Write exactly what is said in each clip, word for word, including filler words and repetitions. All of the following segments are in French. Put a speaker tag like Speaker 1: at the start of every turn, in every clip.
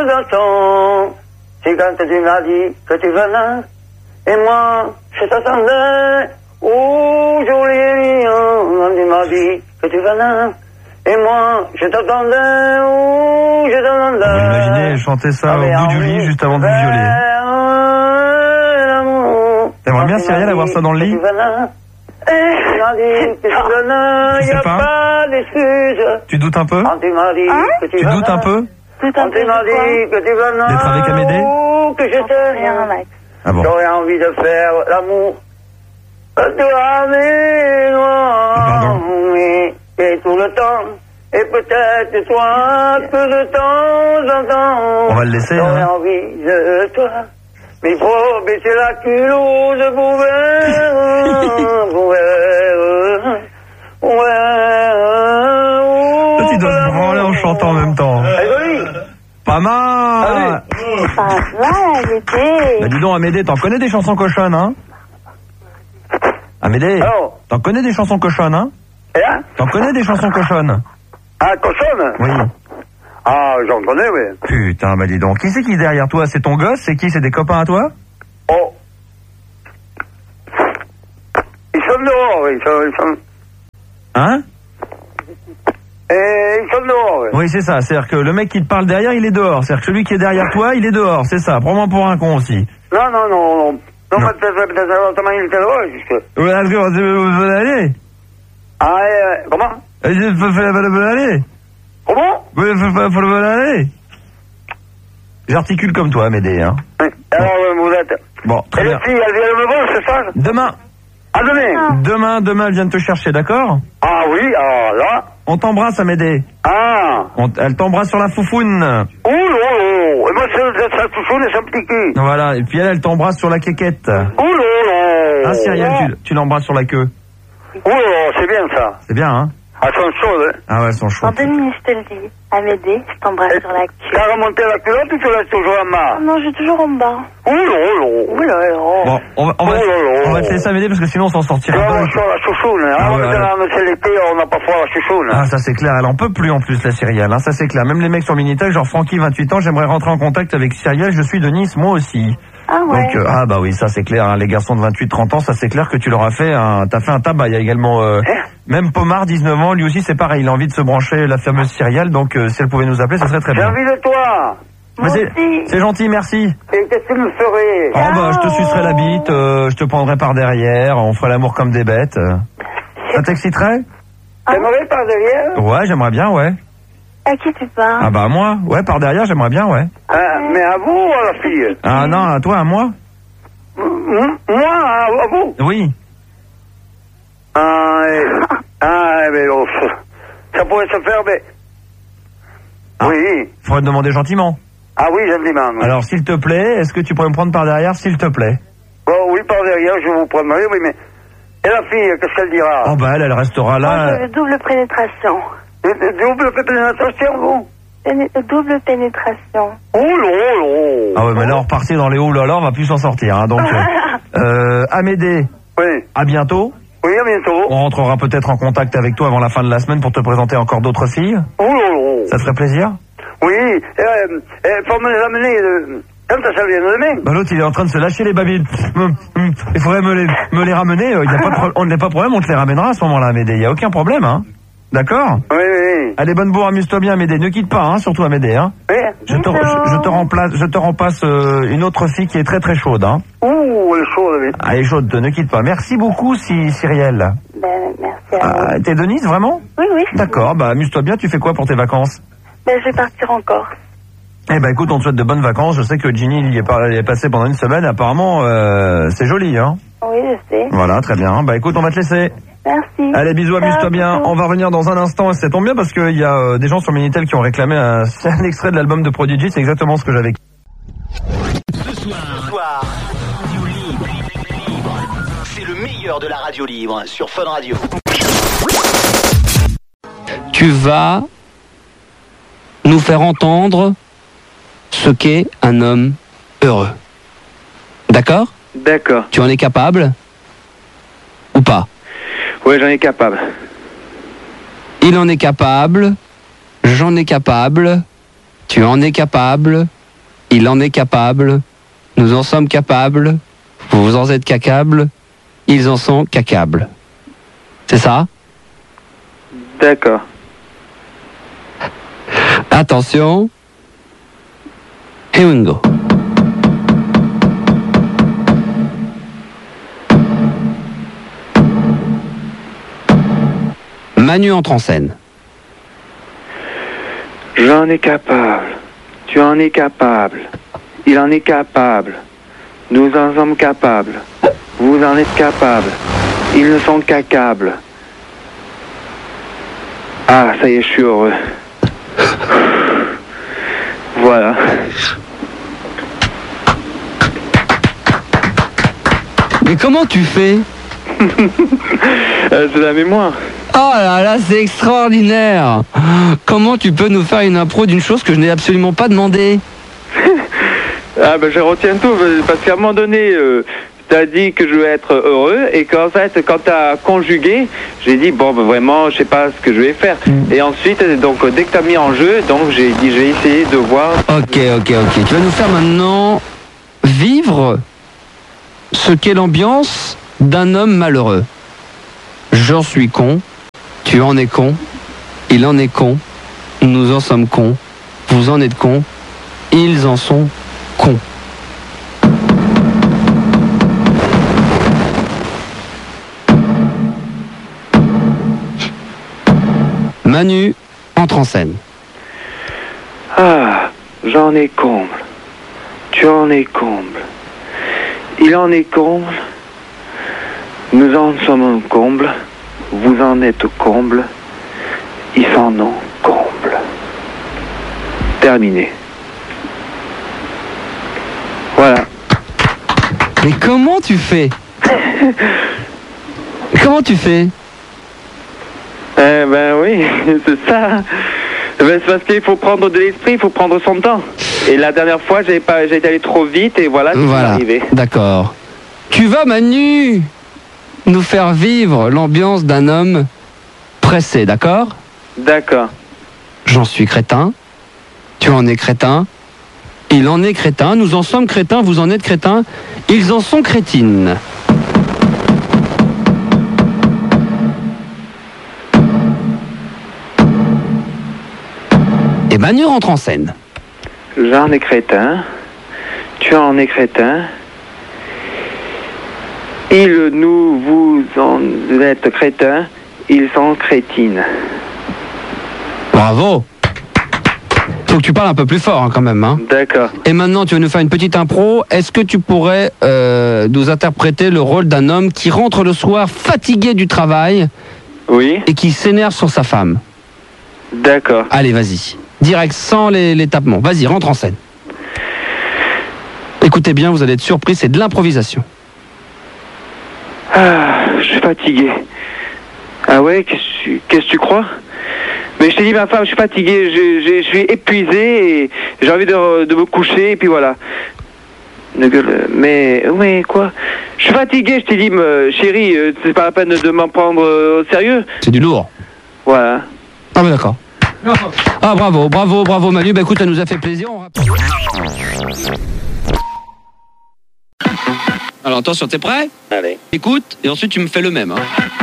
Speaker 1: J'attends, c'est quand tu m'as dit que tu venais, et moi, je t'attendais. Oh, joli quand tu m'as dit que tu venais, et moi, je t'attendais. Oh, je t'attendais.
Speaker 2: Vous imaginez chanter ça au bout du lit juste avant de vous violer. T'aimerais bien, Cyrielle, avoir ça dans le lit?
Speaker 1: Tu m'as dit que tu venais,
Speaker 2: Tu sais
Speaker 1: y a
Speaker 2: pas
Speaker 1: pas d'excuse.
Speaker 2: Tu doutes un peu?
Speaker 1: Quand tu m'as dit
Speaker 3: Hein
Speaker 1: que tu
Speaker 2: Tu
Speaker 1: venais.
Speaker 2: doutes un peu?
Speaker 3: Tout
Speaker 1: Quand
Speaker 3: un peu
Speaker 1: tu m'as
Speaker 3: de quoi?
Speaker 1: dit que tu venais.
Speaker 2: D'être avec Amédée?
Speaker 1: Oh, que je
Speaker 3: J'en sais rien,
Speaker 1: t'aime.
Speaker 3: Max.
Speaker 2: Ah bon.
Speaker 1: J'aurais envie de faire l'amour. Toi, mais
Speaker 2: Pardon.
Speaker 1: moi, mais et tout le temps. Et peut-être toi, que de temps en temps.
Speaker 2: On va le laisser,
Speaker 1: J'aurais
Speaker 2: hein.
Speaker 1: envie de toi. Mais il faut baisser la culotte pour faire, pour faire, ouais.
Speaker 2: Toi, tu dois te branler en chantant en même temps.
Speaker 1: Eh oui.
Speaker 2: Pas mal!
Speaker 3: Ça va, Amédée.
Speaker 2: Bah dis donc, Amédée, t'en connais des chansons cochonnes, hein? Amédée,
Speaker 1: Alors,
Speaker 2: t'en connais des chansons cochonnes, hein?
Speaker 1: et là,
Speaker 2: T'en connais des chansons cochonnes?
Speaker 1: ah, cochonne.
Speaker 2: Oui.
Speaker 1: Ah, j'en connais, oui.
Speaker 2: Putain, bah dis donc. Qui c'est qui est derrière toi? C'est ton gosse? C'est qui? C'est des copains à toi?
Speaker 1: Oh. Ils sont dehors, ils sont, ils sont,
Speaker 2: Hein?
Speaker 1: et ils sont dehors, oui.
Speaker 2: Oui, c'est ça. C'est-à-dire que le mec qui te parle derrière, il est dehors. C'est-à-dire que celui qui est derrière toi, il est dehors. C'est ça. Prends-moi pour un con aussi.
Speaker 1: Non, non, non, non. Non,
Speaker 2: Non.
Speaker 1: peut-être, peut-être, autrement, il était dehors, jusque.
Speaker 2: Ouais, est-ce que vous voulez aller?
Speaker 1: Ah, euh, comment?
Speaker 2: Vous voulez aller?
Speaker 1: Comment?
Speaker 2: Vous voulez aller? J'articule comme toi, Amédée, hein.
Speaker 1: Oui. Alors, euh, vous êtes.
Speaker 2: Bon,
Speaker 1: Et
Speaker 2: très
Speaker 1: les
Speaker 2: bien.
Speaker 1: filles, elles viennent me voir, c'est ça?
Speaker 2: Demain,
Speaker 1: À demain.
Speaker 2: demain, demain, elle vient de te chercher, d'accord?
Speaker 1: Ah oui, alors là.
Speaker 2: On t'embrasse, Amédée.
Speaker 1: Ah.
Speaker 2: On- Elle t'embrasse sur la foufoune.
Speaker 1: Ouh, oh, oh. Et moi, c'est ça touche les sans petit.
Speaker 2: Voilà, et puis elle, elle t'embrasse sur la quéquette.
Speaker 1: Ouh, oh, oh.
Speaker 2: Ah, Cyrielle, tu, tu l'embrasses sur la queue.
Speaker 1: Ouh, oh, c'est bien ça.
Speaker 2: C'est bien, hein?
Speaker 1: Ah, elles sont chaudes, hein.
Speaker 2: Ah ouais, elles sont
Speaker 3: En
Speaker 2: chaudes.
Speaker 3: deux minutes, je te le dis. Amédée, je t'embrasse sur la queue.
Speaker 1: T'as remonté la culotte ou tu laisses toujours en bas?
Speaker 3: Oh non, je suis toujours en bas.
Speaker 1: Ouh, oh, oh.
Speaker 3: Ouh là là.
Speaker 2: Bon, on va, on va,
Speaker 1: Oh là là.
Speaker 2: on va te laisser, Amédée, parce que sinon on s'en sortira
Speaker 1: Là,
Speaker 2: pas.
Speaker 1: on sort la chouchoune.
Speaker 2: Ah
Speaker 1: Ah,
Speaker 2: ouais,
Speaker 1: maintenant, c'est l'été, on n'a pas froid la chouchoune.
Speaker 2: Ah, ça c'est clair, elle en peut plus en plus, la Cyrielle, hein, ça c'est clair. Même les mecs sur Minitel, genre Francky, vingt-huit ans, j'aimerais rentrer en contact avec Cyrielle, je suis de Nice, moi aussi.
Speaker 3: Ah ouais.
Speaker 2: Donc, euh, ah bah oui, ça c'est clair, hein, les garçons de vingt-huit trente ans, ça c'est clair que tu leur as fait un, t'as fait un tabac. Il y a également, euh,
Speaker 1: Hein?
Speaker 2: même Pomard, dix-neuf ans, lui aussi c'est pareil, il a envie de se brancher la fameuse Cyrielle, donc euh, si elle pouvait nous appeler, ça serait très
Speaker 1: J'ai
Speaker 2: bien.
Speaker 1: envie de toi.
Speaker 2: Mais
Speaker 3: Moi
Speaker 2: c'est,
Speaker 3: aussi.
Speaker 2: c'est gentil, merci.
Speaker 1: Et qu'est-ce que tu me ferais?
Speaker 2: Oh bah, je te sucerai la bite, euh, je te prendrai par derrière, on ferait l'amour comme des bêtes. euh. Ça t'exciterait?
Speaker 1: T'aimerais par derrière?
Speaker 2: Ouais, j'aimerais bien, ouais.
Speaker 3: À qui tu parles?
Speaker 2: Ah bah moi, ouais, par derrière, j'aimerais bien, ouais.
Speaker 1: Ah, mais à vous ou à la fille?
Speaker 2: Ah non, à toi, à moi?
Speaker 1: M- Moi, à, à vous?
Speaker 2: Oui.
Speaker 1: Ah, et- ah, mais oh, ça pourrait se faire, mais...
Speaker 2: Ah.
Speaker 1: Oui.
Speaker 2: Faudrait te demander gentiment.
Speaker 1: Ah oui, gentiment. Oui.
Speaker 2: Alors, s'il te plaît, est-ce que tu pourrais me prendre par derrière, s'il te plaît?
Speaker 1: Bon, oui, par derrière, je vous prendrai, oui, mais... Et la fille, qu'est-ce qu'elle dira?
Speaker 2: Oh bah elle, elle restera
Speaker 3: Moi, je
Speaker 2: là.
Speaker 3: veux double pénétration.
Speaker 1: D- d- Double pénétration, vous?
Speaker 3: Péné- Double pénétration.
Speaker 1: Oh là là.
Speaker 2: Ah ouais, mais là, on repartit dans les hauts là là, on va plus s'en sortir, hein. Donc, euh, euh, Amédée,
Speaker 1: Oui.
Speaker 2: à bientôt.
Speaker 1: Oui, à bientôt.
Speaker 2: On rentrera peut-être en contact avec toi avant la fin de la semaine pour te présenter encore d'autres filles.
Speaker 1: Oh là là.
Speaker 2: Ça te ferait plaisir?
Speaker 1: Oui, euh, euh, faut me les amener, euh, quand ça vient demain.
Speaker 2: Bah l'autre, il est en train de se lâcher les babines. Hum, hum, Il faudrait me les, me les ramener. euh, y a pas de pro- on n'a pas de problème, on te les ramènera à ce moment-là, Amédée. Y a aucun problème, hein. D'accord?
Speaker 1: Oui, oui, oui.
Speaker 2: Allez, bonne bourre, amuse-toi bien, Amédée. Ne quitte pas, hein, surtout Amédée, hein.
Speaker 1: Oui.
Speaker 2: Je te, je, je te remplace, je te rempasse euh, une autre fille qui est très très chaude, hein.
Speaker 1: Ouh, elle est chaude, oui.
Speaker 2: Ah, elle est chaude, ne quitte pas. Merci beaucoup, si, Cyrielle.
Speaker 3: Ben, merci à vous.
Speaker 2: Ah, t'es de Nice, vraiment?
Speaker 3: Oui, oui.
Speaker 2: D'accord, bah amuse-toi bien. Tu fais quoi pour tes vacances?
Speaker 3: Ben, je vais partir en Corse.
Speaker 2: Eh ben écoute, on te souhaite de bonnes vacances. Je sais que Ginny il y est, pas- il est passé pendant une semaine. Apparemment, euh, c'est joli, hein.
Speaker 3: Oui, je sais.
Speaker 2: Voilà, très bien. Bah écoute, on va te laisser.
Speaker 3: Merci.
Speaker 2: Allez, bisous,
Speaker 3: Ciao,
Speaker 2: amuse-toi bien.
Speaker 3: bisous.
Speaker 2: On va revenir dans un instant. Et ça tombe bien parce qu'il y a euh, des gens sur Minitel qui ont réclamé un, un extrait de l'album de Prodigy. C'est exactement ce que j'avais.
Speaker 4: Ce soir, ce soir, Radio Libre. C'est le meilleur de la radio libre sur Fun Radio.
Speaker 5: Tu vas nous faire entendre ce qu'est un homme heureux. D'accord?
Speaker 6: D'accord.
Speaker 5: Tu en es capable? Ou pas?
Speaker 6: Ouais, j'en ai capable.
Speaker 5: Il en est capable, j'en ai capable, Tu en es capable. Il en est capable. Nous en sommes capables. Vous en êtes capables. Ils en sont capables. C'est ça?
Speaker 6: D'accord.
Speaker 5: Attention. Here we go. Manu entre en scène.
Speaker 6: J'en ai capable. Tu en es capable. Il en est capable. Nous en sommes capables. Vous en êtes capables. Ils ne sont qu'accables. Ah, ça y est, je suis heureux. Voilà.
Speaker 5: Mais comment tu fais?
Speaker 6: euh, c'est la mémoire.
Speaker 5: Oh là là, c'est extraordinaire. Comment tu peux nous faire une impro d'une chose que je n'ai absolument pas demandé?
Speaker 6: Ah ben je retiens tout, parce qu'à un moment donné, euh, t'as dit que je vais être heureux, et qu'en fait, quand t'as conjugué, j'ai dit, bon, ben vraiment, je sais pas ce que je vais faire. Mm. Et ensuite, donc, dès que t'as mis en jeu, donc j'ai dit, j'ai essayé de voir...
Speaker 5: Ok, ok, ok. Tu vas nous faire maintenant vivre ce qu'est l'ambiance d'un homme malheureux. J'en suis con, tu en es con, il en est con, nous en sommes cons, vous en êtes cons, ils en sont cons. Manu entre en scène.
Speaker 6: Ah, j'en ai comble, tu en es comble, il en est comble, nous en sommes comble, vous en êtes comble, ils s'en ont comble. Terminé. Voilà.
Speaker 5: Mais comment tu fais? Comment tu fais?
Speaker 6: Eh ben oui, c'est ça. Ben, c'est parce qu'il faut prendre de l'esprit, il faut prendre son temps. Et la dernière fois, j'ai pas, j'ai été allé trop vite et voilà, c'est
Speaker 5: voilà.
Speaker 6: arrivé.
Speaker 5: D'accord. Tu vas, Manu, nous faire vivre l'ambiance d'un homme pressé, d'accord?
Speaker 6: D'accord.
Speaker 5: J'en suis crétin. Tu en es crétin. Il en est crétin. Nous en sommes crétins. Vous en êtes crétins. Ils en sont crétines. Et Manu rentre en scène.
Speaker 6: J'en ai crétin. Tu en es crétin. Ils, nous, vous en êtes crétins. Ils sont crétines.
Speaker 5: Bravo. Faut que tu parles un peu plus fort hein, quand même. Hein.
Speaker 6: D'accord.
Speaker 5: Et maintenant, tu vas nous faire une petite impro. Est-ce que tu pourrais euh, nous interpréter le rôle d'un homme qui rentre le soir fatigué du travail?
Speaker 6: Oui.
Speaker 5: Et qui s'énerve sur sa femme?
Speaker 6: D'accord.
Speaker 5: Allez, vas-y. Direct, sans les, les tapements. Vas-y, rentre en scène. Écoutez bien, vous allez être surpris, c'est de l'improvisation.
Speaker 6: Ah, je suis fatigué. Ah ouais, qu'est-ce que tu, qu'est-ce que tu crois? Mais je t'ai dit, ma femme, je suis fatigué, je, je, je suis épuisé et j'ai envie de, de me coucher et puis voilà. Mais, mais quoi? Je suis fatigué, je t'ai dit, me, chérie, c'est pas la peine de m'en prendre au sérieux.
Speaker 5: C'est du lourd.
Speaker 6: Voilà.
Speaker 5: Ah, mais d'accord. Ah, bravo, bravo, bravo Manu. Bah écoute, ça nous a fait plaisir. On rappelle... Alors attention, t'es prêt?
Speaker 6: Allez.
Speaker 5: Écoute, et ensuite tu me fais le même. Hein.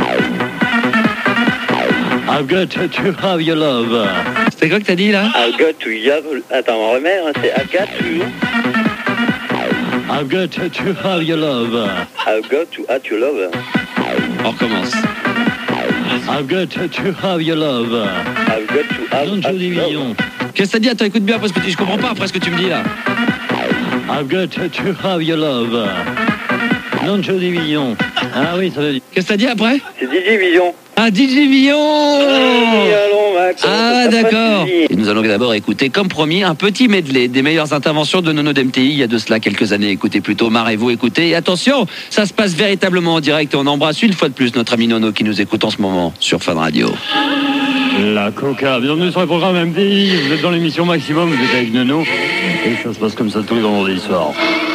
Speaker 7: I've got to have your love.
Speaker 5: C'était quoi que t'as dit là?
Speaker 1: I've got to have... Attends, on remet, hein, c'est I've got to...
Speaker 7: I've got to have your love.
Speaker 1: I've got to have your love.
Speaker 5: On recommence.
Speaker 7: I've got to have your love.
Speaker 1: I've got to have
Speaker 7: Don Jody
Speaker 1: your
Speaker 7: Villon.
Speaker 1: love.
Speaker 5: Qu'est-ce que t'as dit? Attends, écoute bien, parce que je comprends pas après ce que tu me dis là.
Speaker 7: I've got to have your love. Don Jody Villon. Ah oui, ça veut dire...
Speaker 5: Qu'est-ce que t'as dit après?
Speaker 1: C'est D J Vision.
Speaker 5: Ah, D J Villon.
Speaker 1: Allez, allons, Max.
Speaker 5: Ah, d'accord. Et nous allons d'abord écouter, comme promis, un petit medley des meilleures interventions de Nono d'M T I il y a de cela quelques années. Écoutez plutôt, marrez-vous, écoutez. Et attention, ça se passe véritablement en direct et on embrasse une fois de plus notre ami Nono qui nous écoute en ce moment sur Fun Radio.
Speaker 7: La Coca, bienvenue sur le programme M T I. Vous êtes dans l'émission Maximum, vous êtes avec Nono. Et ça se passe comme ça tous les vendredis soirs.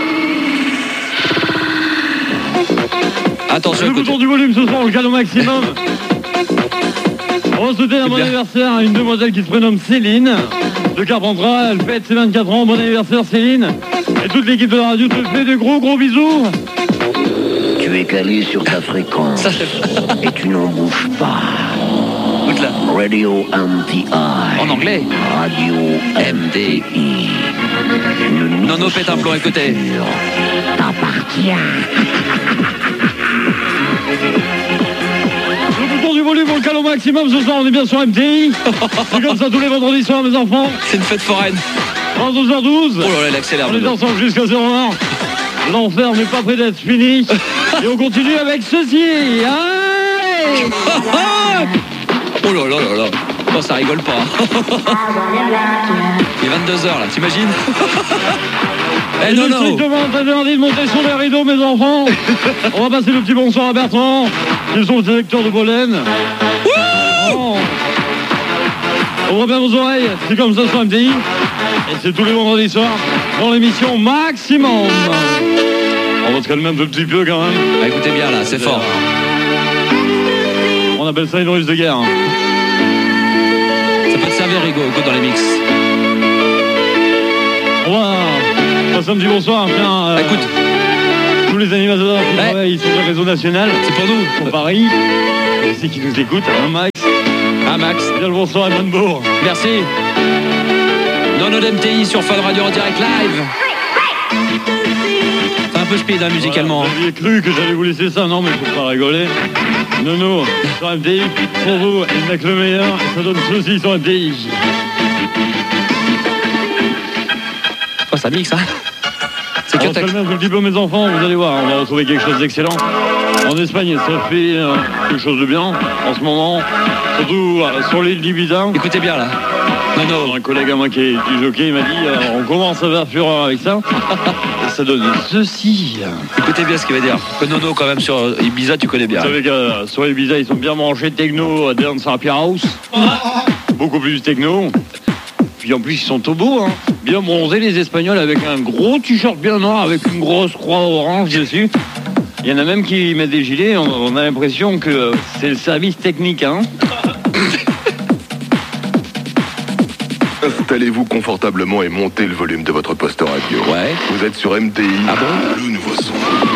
Speaker 5: Attention,
Speaker 7: le
Speaker 5: écoutez.
Speaker 7: bouton du volume ce soir, le cadeau Maximum. On va souhaiter un bon anniversaire à une demoiselle qui se prénomme Céline. de Carpentras. Elle fête ses vingt-quatre ans. Bon anniversaire, Céline. Et toute l'équipe de la radio te fait de gros gros bisous.
Speaker 8: Tu es calé sur ta fréquence et tu n'en bouges pas.
Speaker 5: Écoute là.
Speaker 8: Radio M D I.
Speaker 5: En anglais.
Speaker 8: Radio M D I.
Speaker 5: Nono pète un plomb, écoutez.
Speaker 8: T'appartient.
Speaker 7: Le bouton du volume, on le cale au maximum. Ce soir, on est bien sur M T I. C'est comme ça tous les vendredis soirs, mes enfants.
Speaker 5: C'est une fête foraine.
Speaker 7: douze heures douze.
Speaker 5: Oh là là, il accélère.
Speaker 7: On est ensemble jusqu'à zéro heure. L'enfer n'est pas près d'être fini. Et on continue avec ceci. Allez.
Speaker 5: Oh là là là là. Oh, ça rigole pas. Il est vingt-deux heures là, t'imagines? Eh
Speaker 7: Il
Speaker 5: non,
Speaker 7: est
Speaker 5: non.
Speaker 7: strictement interdit de monter sur les rideaux, mes enfants. On va passer le petit bonsoir à Bertrand, qui sont sélecteurs de pollen. Oh. Ouvrez bien vos oreilles, c'est comme ça sur M T I. Et c'est tous les vendredis soirs dans l'émission Maximum. On va se calmer un peu petit peu quand même.
Speaker 5: Ah, écoutez bien là, c'est fort.
Speaker 7: On appelle ça une ruse de guerre.
Speaker 5: Ça peut te servir, Rigo, écoute dans les mix.
Speaker 7: On va passer un petit bonsoir. Tiens, euh,
Speaker 5: Écoute.
Speaker 7: Tous les animateurs qui
Speaker 5: Ouais.
Speaker 7: travaillent sur le réseau national.
Speaker 5: C'est pour nous.
Speaker 7: Pour Paris. Et c'est qui nous écoute, hein, Max.
Speaker 5: Ah, Max.
Speaker 7: Bien le bonsoir à Manbourg.
Speaker 5: Merci. Nono d'M T I sur Fun Radio en direct live. C'est un peu speed hein, musicalement.
Speaker 7: Voilà, vous aviez cru que j'allais vous laisser ça, non mais faut pas rigoler. Nono, sur M T I, pour vous, il n'a que le meilleur, et ça donne ceci sur M T I.
Speaker 5: Oh, ça mixe, hein. C'est que
Speaker 7: Alors, calmez un petit peu mes enfants, vous allez voir, on va retrouver quelque chose d'excellent. En Espagne, ça fait euh, quelque chose de bien en ce moment, surtout euh, sur l'île d'Ibiza.
Speaker 5: Écoutez bien là.
Speaker 7: Non, non, un collègue à moi qui est du jockey, il m'a dit euh, on commence à faire fureur avec ça. Et ça donne ceci.
Speaker 5: Écoutez bien ce qu'il va dire. Que Nono, quand même, sur Ibiza, tu connais bien.
Speaker 7: Vous savez que euh, sur Ibiza, ils sont bien branchés techno, euh, dance à Pierre House. Beaucoup plus techno. Puis en plus, ils sont tout beaux, hein. Bien bronzés, les Espagnols, avec un gros t-shirt bien noir, avec une grosse croix orange dessus. Il y en a même qui mettent des gilets, on, on a l'impression que euh, c'est le service technique, hein.
Speaker 9: Installez-vous confortablement et montez le volume de votre poste radio.
Speaker 5: Ouais.
Speaker 9: Vous êtes sur M T I.
Speaker 5: Ah bon?
Speaker 9: Le nouveau son.